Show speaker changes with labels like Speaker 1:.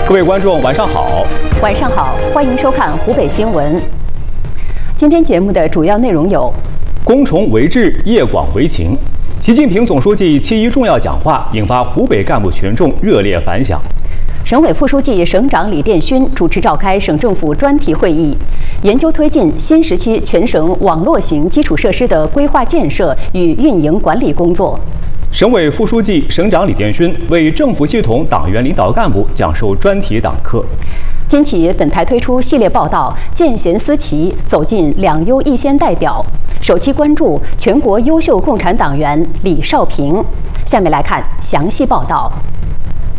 Speaker 1: 各位观众，晚上好！
Speaker 2: 晚上好，欢迎收看湖北新闻。今天节目的主要内容有：
Speaker 1: 攻崇为治，业广为情。习近平总书记7·1重要讲话引发湖北干部群众热烈反响。
Speaker 2: 省委副书记、省长李殿勋主持召开省政府专题会议，研究推进新时期全省网络型基础设施的规划建设与运营管理工作。
Speaker 1: 省委副书记、省长李殿勋为政府系统党员领导干部讲授专题党课。
Speaker 2: 今起，本台推出系列报道《见贤思齐，走进两优一先代表》，首期关注全国优秀共产党员李少平。下面来看详细报道。